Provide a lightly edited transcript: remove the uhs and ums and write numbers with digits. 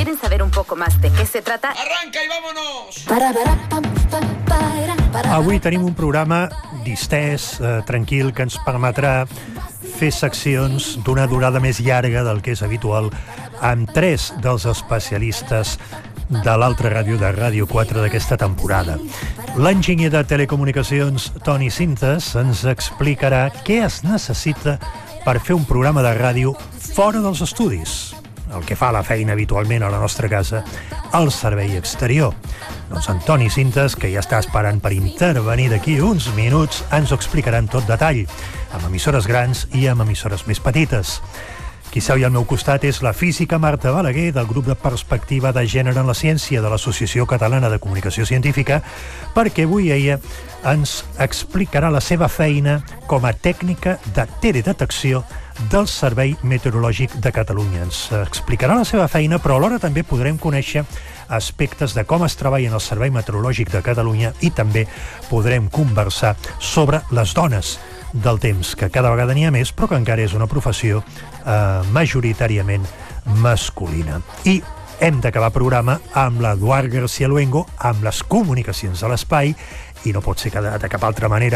¿Quieren saber un poco más de qué se trata? ¡Arranca y vámonos! Avui tenim un programa distès, tranquil, que ens permetrà fer seccions d'una durada més llarga del que és habitual amb 3 dels especialistes de l'altra ràdio, de Ràdio 4 d'aquesta temporada. L'enginyer de telecomunicacions Toni Sintes ens explicarà què es necessita per fer un programa de ràdio fora dels estudis, el que fa la feina habitualment a la nostra casa, al servei exterior. Doncs en Toni Sintes, que ja està esperant per intervenir d'aquí uns minuts, ens ho explicarà en tot detall, amb emissores grans i amb emissores més petites. Qui seu al meu costat és la física Marta Balaguer, del grup de Perspectiva de Gènere en la Ciència de l'Associació Catalana de Comunicació Científica, perquè avui ella ens explicarà la seva feina com a tècnica de teledetecció del Servei Meteorològic de Catalunya. Ens explicarà la seva feina, però alhora també podrem conèixer aspectes de com es treballa en el Servei Meteorològic de Catalunya i també podrem conversar sobre les dones del temps, que cada vegada n'hi ha més, però que encara és una professió majoritàriament masculina. I hem d'acabar el programa amb l'Eduard García Luengo, amb les comunicacions de l'espai, i no pot ser de cap altra manera